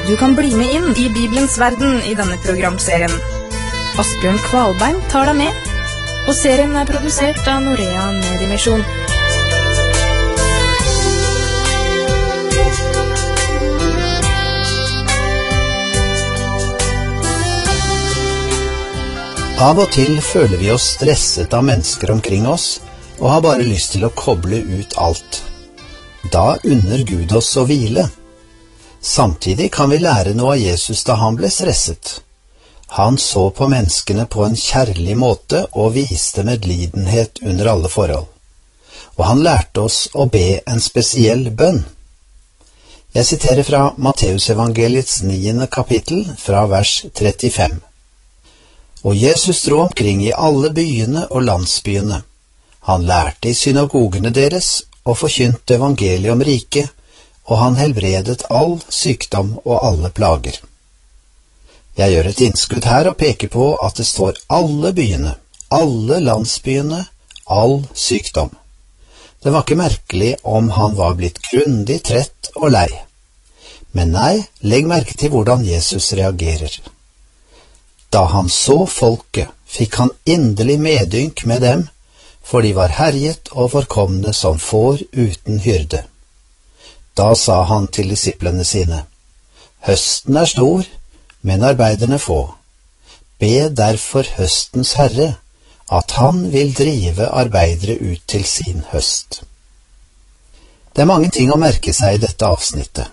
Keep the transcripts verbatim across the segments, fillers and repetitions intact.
Du kan bli med inn i Bibelens verden i denne programserien. Asbjørn Kvalbein tar deg med, og serien er produsert av Norea Mediemisjon. Av og til føler vi oss stresset av mennesker omkring oss, og har bare lyst til å koble ut alt. Da unner Gud oss å hvile. Samtidig kan vi lære noe av Jesus da han ble stresset. Han så på menneskene på en kjærlig måte og viste medlidenhet under alle forhold. Og han lærte oss å be en spesiell bønn. Jeg siterer fra Matteusevangeliets niende kapittel fra vers trettifem. Og Jesus dro omkring i alle byene og landsbyene. Han lærte i synagogene deres og forkynte evangeliet om riket, og han helbredet all sykdom og alle plager. Jeg gjør et innskudd her og peker på at det står alle byene, alle landsbyene, all sykdom. Det var ikke merkelig om han var blitt grundig trett og lei. Men nei, legg merke til hvordan Jesus reagerer. Da han så folket, fikk han inderlig medynk med dem, for de var herjet og forkomne som får uten hyrde. Da sa han til disiplene sine, høsten er stor, men arbeiderne få. Be derfor høstens herre, at han vil drive arbeidere ut til sin høst. Det er mange ting å merke seg i dette avsnittet.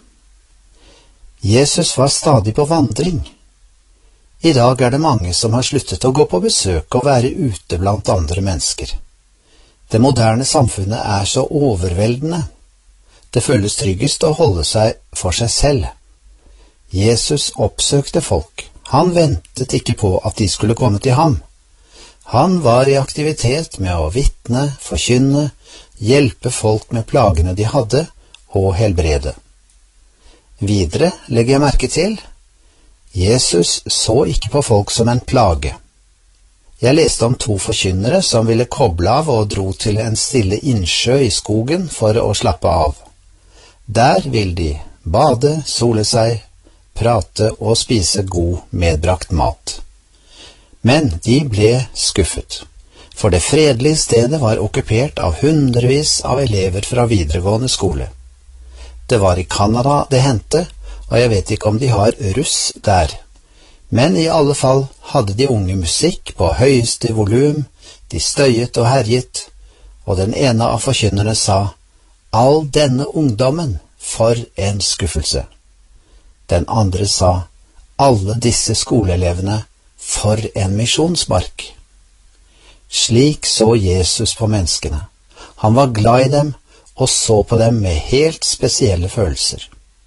Jesus var stadig på vandring. I dag er det mange som har sluttet å gå på besøk og være ute blant andre mennesker. Det moderne samfunnet er så overveldende. Det føles tryggest å holde seg for seg selv. Jesus oppsøkte folk. Han ventet ikke på at de skulle komme til ham. Han var i aktivitet med å vitne, forkynne, hjelpe folk med plagene de hadde, og helbrede. Videre legger jeg merke til, Jesus så ikke på folk som en plage. Jeg leste om to forkynnere som ville koble av og dro til en stille innsjø i skogen for å slappe av. Der vil de bade, sole seg, prate og spise god medbrakt mat. Men de ble skuffet, for det fredelige stedet var okkupert av hundrevis av elever fra videregående skole. Det var i Canada det hendte, og jeg vet ikke om de har russ der. Men i alle fall hadde de unge musikk på høyeste volum, de støyet og herjet, og den ene av forkynnerne sa, all denne ungdommen, for en skuffelse. Den andre sa, alle disse skoleelevene, for en misjonsmark. Slik så Jesus på menneskene. Han var glad i dem, og så på dem med helt spesielle følelser.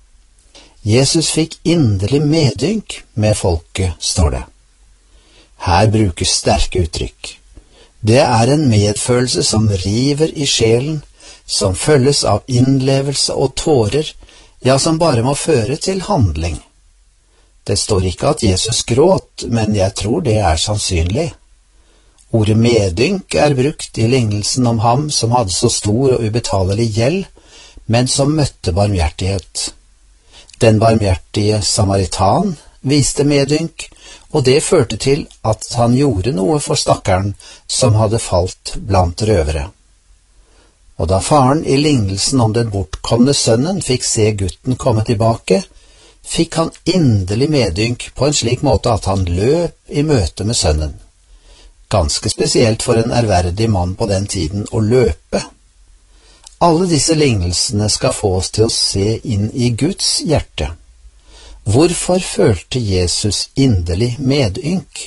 Jesus fikk inderlig medynk med folket, står det. Her brukes sterke uttrykk. Det er en medfølelse som river i sjelen, som følges av innlevelse og tårer, ja, som bare må føre til handling. Det står ikke at Jesus gråt, men jeg tror det er sannsynlig. Ordet medynk er brukt i lignelsen om ham som hadde så stor og ubetalelig gjeld, men som møtte barmhjertighet. Den barmhjertige samaritan viste medynk, og det førte til at han gjorde noe for stakkaren som hadde falt blant røvere. Og da faren i lignelsen om den bortkomne sønnen fikk se gutten komme tilbake, fikk han inderlig medynk på en slik måte at han løp i møte med sønnen. Ganske spesielt for en ærverdig mann på den tiden å løpe. Alle disse lignelsene skal få oss til å se inn i Guds hjerte. Hvorfor følte Jesus inderlig medynk?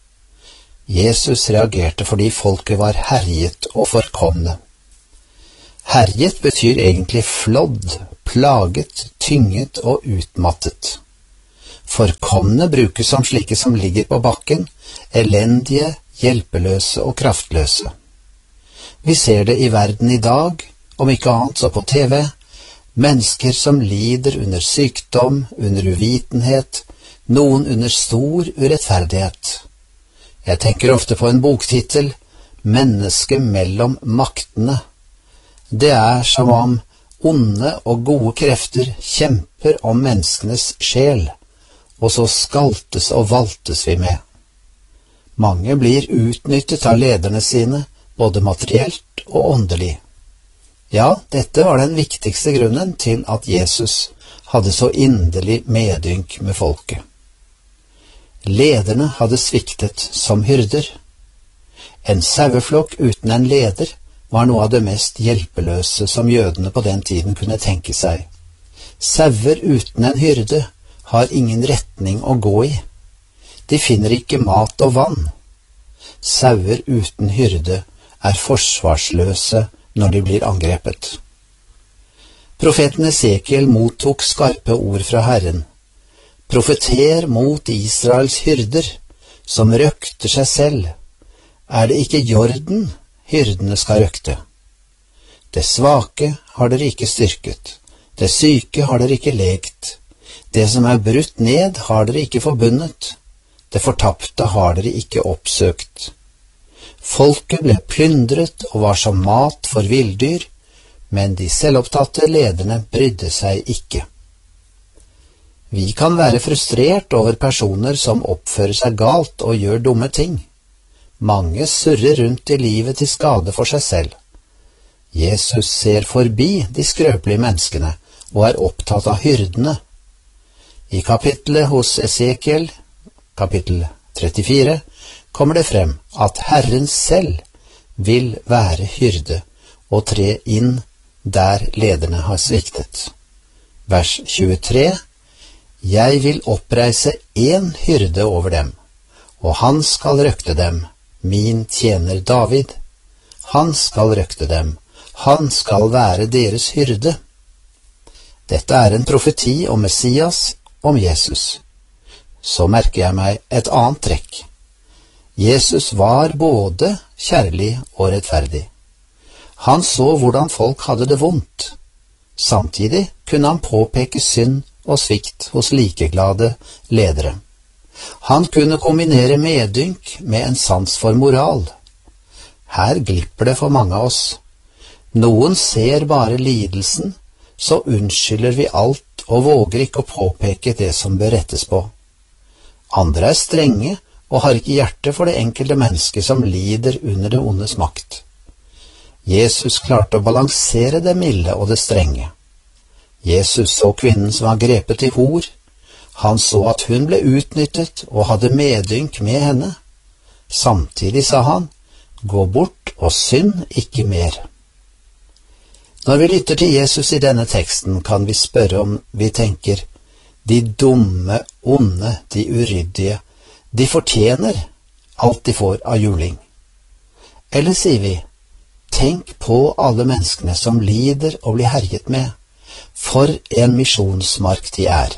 Jesus reagerte fordi folket var herjet og forkomne. Herjet betyr egentlig flådd, plaget, tynget og utmattet. Forkomne brukes som slike som ligger på bakken, elendige, hjelpeløse og kraftløse. Vi ser det i verden i dag, om ikke annet så på T V, mennesker som lider under sykdom, under uvitenhet, noen under stor urettferdighet. Jeg tenker ofte på en boktittel, Menneske mellom maktene. Det er som om onde og gode krefter kjemper om menneskenes sjel, og så skaltes og valtes vi med. Mange blir utnyttet av lederne sine, både materielt og åndelig. Ja, dette var den viktigste grunnen til at Jesus hadde så inderlig medynk med folket. Lederne hadde sviktet som hyrder. En saueflokk uten en leder var noe av det mest hjelpeløse som jødene på den tiden kunne tenke seg. Sauer uten en hyrde har ingen retning å gå i. De finner ikke mat og vann. Sauer uten hyrde er forsvarsløse når de blir angrepet. Profeten Esekiel mottok skarpe ord fra Herren. Profeter mot Israels hyrder, som røkter seg selv. Er det ikke Jordan hyrdene skal røkte? Det svake har dere ikke styrket, det syke har dere ikke legt, det som er brutt ned har dere ikke forbundet, det fortapte har dere ikke oppsøkt. Folket ble plyndret og var som mat for villdyr, men de selvopptatte lederne brydde seg ikke. Vi kan være frustrert over personer som oppfører seg galt og gjør dumme ting. Mange surrer rundt i livet til skade for seg selv. Jesus ser forbi de skrøpelige menneskene og er opptatt av hyrdene. I kapittelet hos Esekiel, kapittel trettifire, kommer det frem at Herren selv vil være hyrde og tre inn der lederne har sviktet. Vers tjuetre: Jeg vil oppreise en hyrde over dem, og han skal røkte dem, min tjener David. Han skal røkte dem, han skal være deres hyrde. Dette er en profeti om Messias, om Jesus. Så merker jeg meg et annet trekk. Jesus var både kjærlig og rettferdig. Han så hvordan folk hadde det vondt. Samtidig kunne han påpeke synd og svikt hos likeglade ledere. Han kunne kombinere medynk med en sans for moral. Her glipper det for mange av oss. Noen ser bare lidelsen, så unnskylder vi alt og våger ikke å påpeke det som bør rettes på. Andre er strenge og har ikke hjerte for det enkelte mennesket som lider under det ondes makt. Jesus klarte å balansere det milde og det strenge. Jesus så kvinnen som var grepet i hor. Han så at hun ble utnyttet og hadde medynk med henne. Samtidig sa han, gå bort og synd ikke mer. Når vi lytter til Jesus i denne teksten, kan vi spørre om vi tenker, de dumme, onde, de uryddige, de fortjener alt de får av juling. Eller sier vi, tenk på alle menneskene som lider og blir herjet med. For en misjonsmark de er.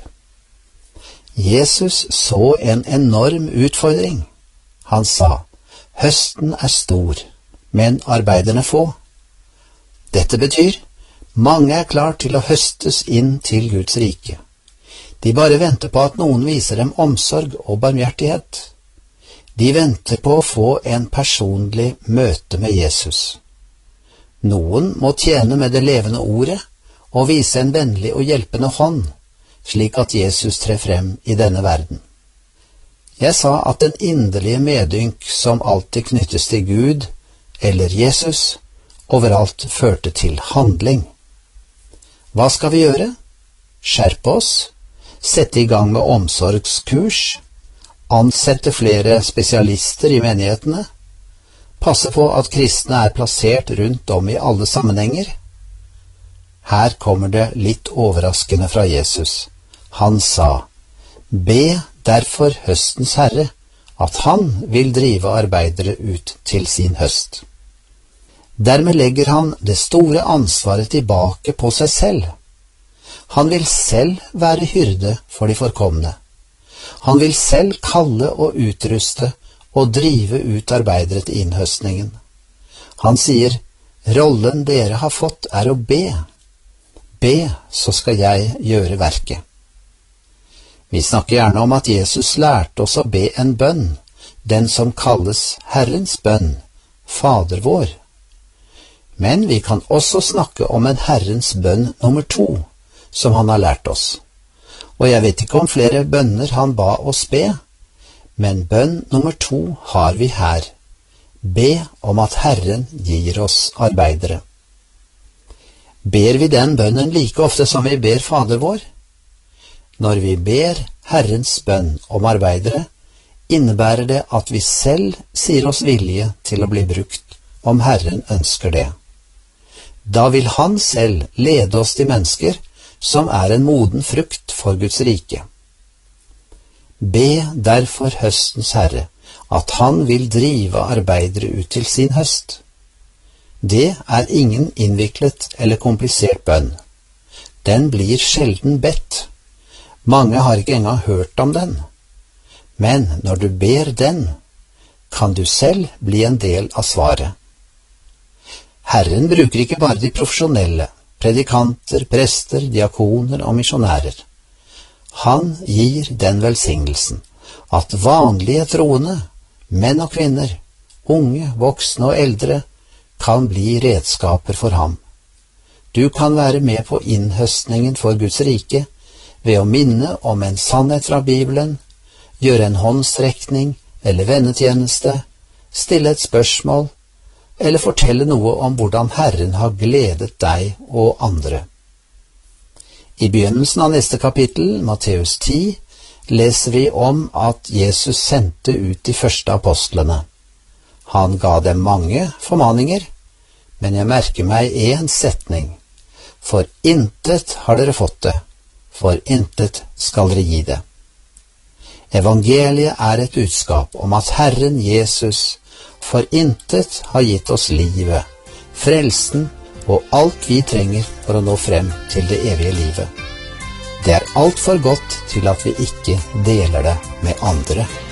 Jesus så en enorm utfordring. Han sa, høsten er stor, men arbeiderne få. Dette betyr, mange er klar til å høstes inn til Guds rike. De bare venter på at noen viser dem omsorg og barmhjertighet. De venter på å få en personlig møte med Jesus. Noen må tjene med det levende ordet, og vise en vennlig og hjelpende hånd, slik at Jesus trer frem i denne verden. Jeg sa at den inderlige medynk som alltid knyttes til Gud, eller Jesus, overalt førte til handling. Hva skal vi gjøre? Skjerpe oss, sette i gang med omsorgskurs, ansette flere spesialister i menighetene, passe på at kristne er plassert rundt om i alle sammenhenger. Her kommer det litt overraskende fra Jesus. Han sa, be derfor høstens herre, at han vil drive arbeidere ut til sin høst. Dermed legger han det store ansvaret tilbake på seg selv. Han vil selv være hyrde for de forkomne. Han vil selv kalle og utruste og drive ut arbeidere til innhøstningen. Han sier, rollen dere har fått er å be. Be, så skal jeg gjøre verket. Vi snakker gjerne om at Jesus lærte oss å be en bønn, den som kalles Herrens bønn, Fader vår. Men vi kan også snakke om en Herrens bønn nummer to, som han har lært oss. Og jeg vet ikke om flere bønner han ba oss be, men bønn nummer to har vi her. Be om at Herren gir oss arbeidere. Ber vi den bønnen like ofte som vi ber Fader vår? Når vi ber Herrens bønn om arbeidere, innebærer det at vi selv sier oss villige til å bli brukt, om Herren ønsker det. Da vil han selv lede oss til mennesker som er en moden frukt for Guds rike. Be derfor høstens Herre at han vil drive arbeidere ut til sin høst. Det er ingen innviklet eller komplisert bønn. Den blir sjelden bedt. Mange har ikke engang hørt om den. Men når du ber den, kan du selv bli en del av svaret. Herren bruker ikke bare de profesjonelle, predikanter, prester, diakoner og misjonærer. Han gir den velsignelsen at vanlige troende, menn og kvinner, unge, voksne og eldre, kan bli redskaper for ham. Du kan være med på innhøstningen for Guds rike ved å minne om en sannhet fra Bibelen, gjøre en håndsrekning eller vennetjeneste, stille et spørsmål, eller fortelle noe om hvordan Herren har gledet deg og andre. I begynnelsen av neste kapittel, Matteus ti, leser vi om at Jesus sendte ut de første apostlene. Han ga dem mange formaninger, men jeg merker meg en setning. For intet har dere fått det, for intet skal dere gi det. Evangeliet er et budskap om at Herren Jesus for intet har gitt oss livet, frelsen og alt vi trenger for å nå frem til det evige livet. Det er alt for godt til at vi ikke deler det med andre.